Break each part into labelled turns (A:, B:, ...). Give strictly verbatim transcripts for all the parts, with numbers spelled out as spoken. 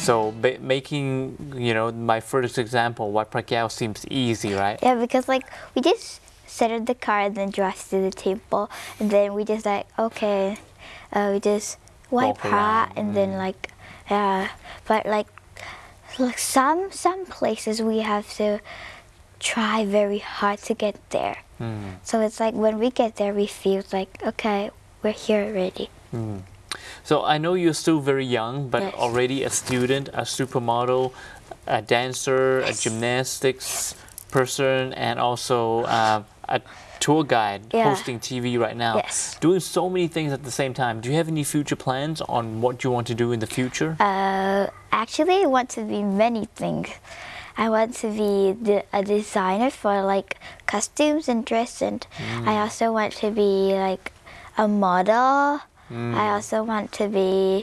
A: So making, you know, my first example, what Pragya seems easy, right?
B: Yeah, because like we just sit in the car and then drive to the temple, and then we just like okay, uh, we just wipe her and mm. then like yeah, but like like some some places we have to try very hard to get there. Mm. So it's like when we get there, we feel like okay, we're here already.
A: Mm. So I know you're still very young, but
B: yes.
A: already a student, a supermodel, a dancer, yes. a gymnastics person, and also uh, a tour guide yeah. hosting T V right now.
B: Yes.
A: Doing so many things at the same time. Do you have any future plans on what you want to do in the future?
B: Uh, actually, I want to be many things. I want to be the, a designer for like costumes and dress, and mm. I also want to be like a model. Mm. I also want to be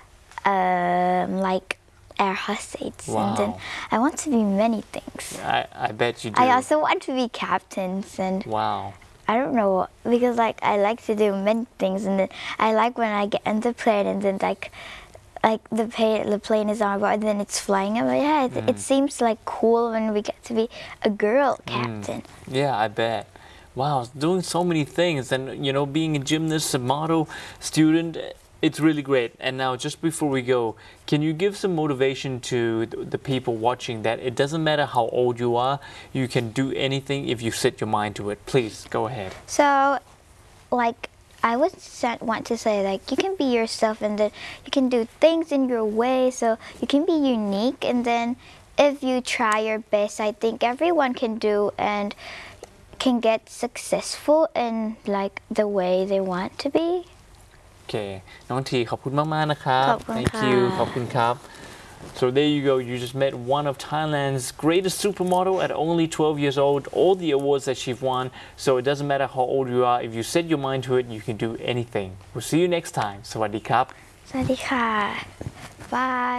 B: um, like air hostess,
A: wow.
B: and then I want to be many things.
A: I, I bet you do.
B: I also want to be captains, and
A: wow.
B: I don't know, because like I like to do many things, and then I like when I get in the plane and then like like the plane the plane is on board and then it's flying. I'm like, yeah, it, mm. it seems like cool when we get to be a girl captain.
A: Mm. Yeah, I bet. Wow, doing so many things, and you know, being a gymnast, a model, student, it's really great. And now, just before we go, can you give some motivation to the people watching that it doesn't matter how old you are, you can do anything if you set your mind to it? Please, go ahead.
B: So, like, I would want to say, like, you can be yourself, and then you can do things in your way, so you can be unique, and then if you try your best, I think everyone can do, and can get successful in like the way they want to be.
A: โอเคน้องทีขอบคุณมากๆนะครับ Thank you ขอบคุณครับ So there you go. You just met one of Thailand's greatest supermodel at only twelve years old. All the awards that she's won. So it doesn't matter how old you are. If you set your mind to it, you can do anything. We'll see you next time. สวัสดีครับ
B: สวัสดีค่ะ Bye.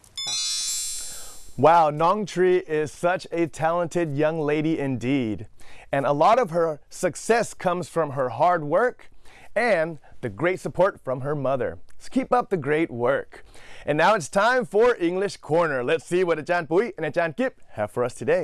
C: Wow, Nong Tree is such a talented young lady indeed. And a lot of her success comes from her hard work and the great support from her mother. So keep up the great work. And now it's time for English Corner. Let's see what Ajahn Pui and Ajahn Kip have for us today.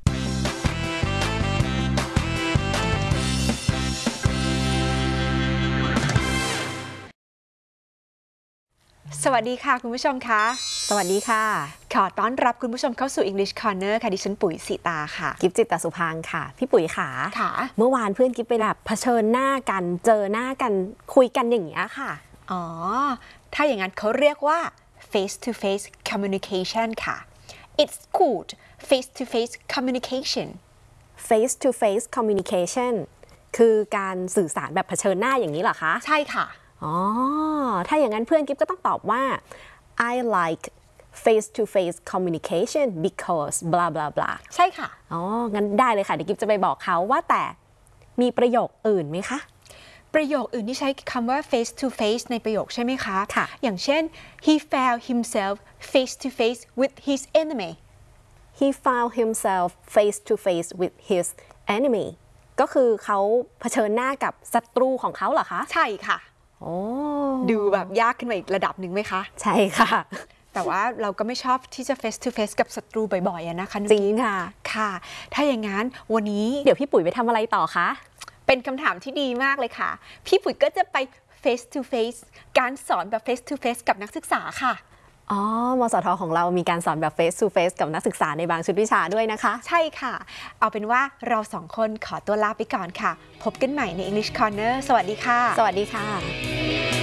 D: สวัสดีค่ะคุณผู้ชมคะสวัสดีค่ะขอต้อนรับคุณผู้ชมเข้าสู่ English Corner ค่ะดิฉันปุ๋ยสีตาค่ะ
E: กิฟจิตตสุภางค่ะพี่ปุ๋ยขาค่ะเมื่อวานเพื่อนกิฟไปแบบเผชิญหน้ากันเจอหน้ากันคุยกันอย่างเงี้ยค่ะ
D: อ๋อถ้าอย่างนั้นเขาเรียกว่า face to face communication ค่ะ it's called face to face communication
E: face to face communication คือการสื่อสารแบบเผชิญหน้าอย่างนี้เหรอคะ
D: ใช่ค่ะ
E: อ๋อถ้าอย่างนั้นเพื่อนกิฟก็ต้องตอบว่า I like face to face communication because blah blah blah
D: ใช่ค่ะ
E: อ๋องั้นได้เลยค่ะเดี๋ยวกิฟจะไปบอกเขาว่าแต่มีประโยคอื่นไหมคะ
D: ประโยคอื่นที่ใช้คำว่า face to face ในประโยคใช่ไหมคะ
E: ค่ะ
D: อย่างเช่น he found himself face to face with his enemy
E: he found himself face to face with his enemy ก็คือเขาเผชิญหน้ากับศัตรูของเขาเหรอคะ
D: ใช่ค่ะ
E: โอ้
D: ดูแบบยากขึ้นมาอีกระดับหนึ่งไหมคะ
E: ใช่ค่ะ
D: แต่ว่าเราก็ไม่ชอบที่จะ face to face กับศัตรูบ่อยๆนะคะ
E: จริงค่ะ
D: ค่ะถ้าอย่างนั้นวันนี้
E: เดี๋ยวพี่ปุ๋ยไปทำอะไรต่อคะ
D: เป็นคำถามที่ดีมากเลยค่ะพี่ปุ๋ยก็จะไป face to face การสอนแบบ face to face กับนักศึกษาค่ะ
E: อ๋อมสทของเรามีการสอนแบบ face to face กับนักศึกษาในบางชุดวิชาด้วยนะคะ
D: ใช่ค่ะเอาเป็นว่าเราสองคนขอตัวลาไปก่อนค่ะพบกันใหม่ใน English Corner สวัสดีค่ะ
E: สวัสดีค่ะ